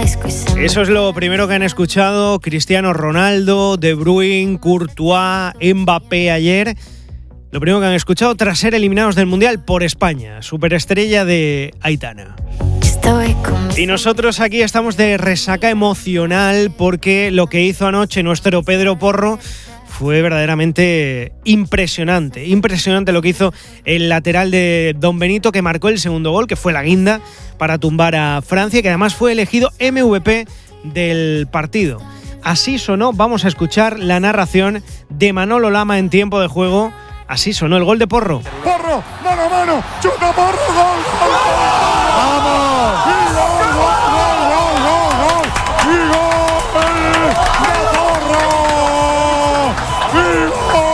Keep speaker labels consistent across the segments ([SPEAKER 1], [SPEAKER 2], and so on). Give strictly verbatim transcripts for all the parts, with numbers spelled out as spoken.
[SPEAKER 1] Eso es lo primero que han escuchado Cristiano Ronaldo, De Bruyne, Courtois, Mbappé ayer. Lo primero que han escuchado tras ser eliminados del Mundial por España, superestrella de Aitana. Y nosotros aquí estamos de resaca emocional porque lo que hizo anoche nuestro Pedro Porro fue verdaderamente impresionante. Impresionante lo que hizo el lateral de Don Benito, que marcó el segundo gol, que fue la guinda para tumbar a Francia, que además fue elegido M V P del partido. Así sonó, vamos a escuchar la narración de Manolo Lama en tiempo de juego. Así sonó el gol de Porro.
[SPEAKER 2] Porro, mano a mano, chuta Porro, gol, gol, gol. ¡Vamos! ¡Y gol, gol, gol, gol, gol! ¡Y gol de Porro! ¡Y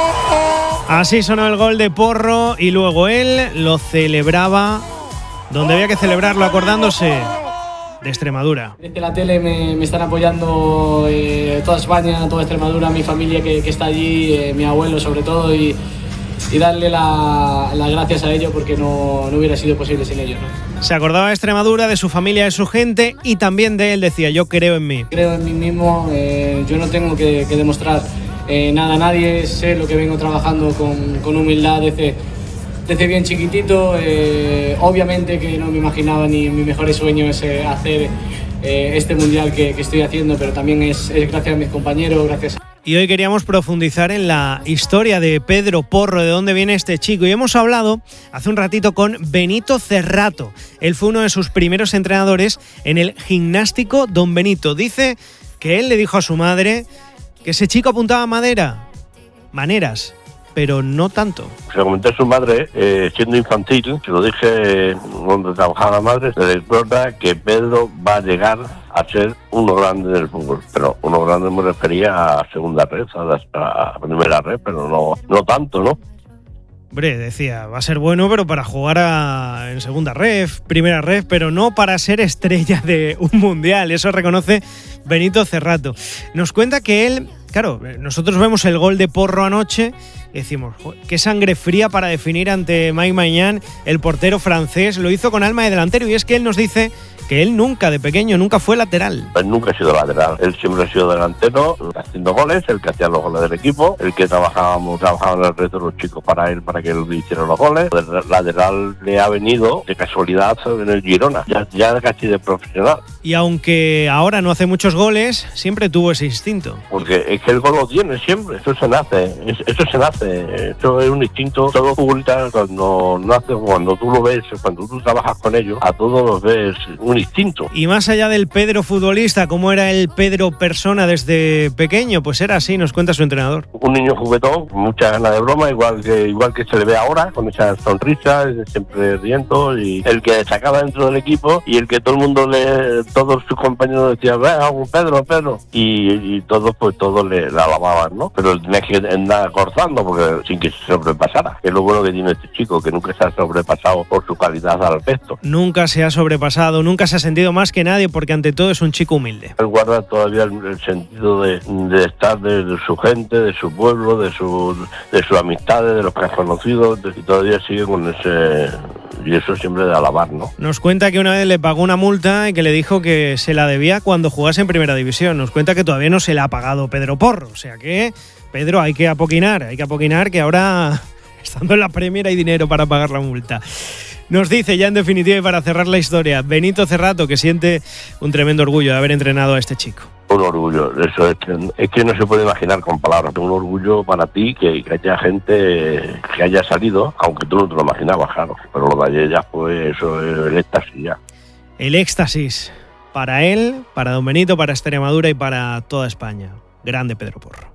[SPEAKER 2] gol!
[SPEAKER 1] Así sonó el gol de Porro y luego él lo celebraba donde había que celebrarlo, acordándose de Extremadura.
[SPEAKER 3] Desde la tele me, me están apoyando eh, toda España, toda Extremadura, mi familia que, que está allí, eh, mi abuelo sobre todo, y, y darle las la gracias a ellos porque no, no hubiera sido posible sin ellos, ¿no?
[SPEAKER 1] Se acordaba de Extremadura, de su familia, de su gente y también de él. Decía: yo creo en mí.
[SPEAKER 3] Creo en mí mismo, eh, yo no tengo que, que demostrar eh, nada a nadie, sé lo que vengo trabajando con, con humildad desde, desde bien chiquitito. Eh, obviamente que no me imaginaba ni en mis mejores sueños eh, hacer eh, este mundial que, que estoy haciendo, pero también es, es gracias a mis compañeros, gracias a...
[SPEAKER 1] Y hoy queríamos profundizar en la historia de Pedro Porro, de dónde viene este chico. Y hemos hablado hace un ratito con Benito Cerrato. Él fue uno de sus primeros entrenadores en el Gimnástico Don Benito. Dice que él le dijo a su madre que ese chico apuntaba madera, maneras, pero no tanto.
[SPEAKER 4] Se lo comenté a su madre, eh, siendo infantil, se lo dije donde trabajaba la madre, se recuerda que Pedro va a llegar a ser uno grande del fútbol, pero uno grande me refería a segunda red, a, a primera red, pero no, no tanto, ¿no?
[SPEAKER 1] Hombre, decía, va a ser bueno, pero para jugar a, en segunda ref, primera ref, pero no para ser estrella de un mundial. Eso reconoce Benito Cerrato. Nos cuenta que él, claro, nosotros vemos el gol de Porro anoche y decimos, qué sangre fría para definir ante Mike Maignan, el portero francés. Lo hizo con alma de delantero, y es que él nos dice que él nunca, de pequeño, nunca fue lateral.
[SPEAKER 4] Él nunca ha sido lateral, él siempre ha sido delantero, haciendo goles, el que hacía los goles del equipo, el que trabajábamos, trabajaban en el resto de los chicos para él, para que él hiciera los goles. El lateral le ha venido de casualidad en el Girona, ya, ya casi de profesional.
[SPEAKER 1] Y aunque ahora no hace muchos goles, siempre tuvo ese instinto.
[SPEAKER 4] Porque es que el gol lo tiene siempre, eso se nace, eso se nace, eso es un instinto. Todo futbolista cuando nace, cuando tú lo ves, cuando tú trabajas con ellos, a todos los ves un instinto.
[SPEAKER 1] Y más allá del Pedro futbolista, ¿cómo era el Pedro persona desde pequeño? Pues era así, nos cuenta su entrenador.
[SPEAKER 4] Un niño juguetón, mucha ganas de broma, igual que igual que se le ve ahora, con esa sonrisa, siempre riendo, y el que destacaba dentro del equipo, y el que todo el mundo le, todos sus compañeros decían, Pedro, Pedro, y, y todos pues todos le, le alababan, ¿no? Pero tenés que andar cortando porque sin que se sobrepasara. Es lo bueno que tiene este chico, que nunca se ha sobrepasado por su calidad al resto.
[SPEAKER 1] Nunca se ha sobrepasado, nunca se ha sentido más que nadie, porque ante todo es un chico humilde.
[SPEAKER 4] Él guarda todavía el, el sentido de, de estar de, de su gente, de su pueblo, de su de sus amistades, de los que has conocido, de, y todavía sigue con ese... Y eso siempre de alabar, ¿no?
[SPEAKER 1] Nos cuenta que una vez le pagó una multa y que le dijo que se la debía cuando jugase en Primera División. Nos cuenta que todavía no se la ha pagado Pedro Porro. O sea que, Pedro, hay que apoquinar, hay que apoquinar que ahora, estando en la Premier, hay dinero para pagar la multa. Nos dice ya en definitiva, y para cerrar la historia, Benito Cerrato, que siente un tremendo orgullo de haber entrenado a este chico.
[SPEAKER 4] Un orgullo, eso es que, es que no se puede imaginar con palabras. Un orgullo para ti que, que haya gente que haya salido, aunque tú no te lo imaginabas, claro. Pero lo de ayer ya fue eso, el éxtasis ya.
[SPEAKER 1] El éxtasis para él, para Don Benito, para Extremadura y para toda España. Grande Pedro Porro.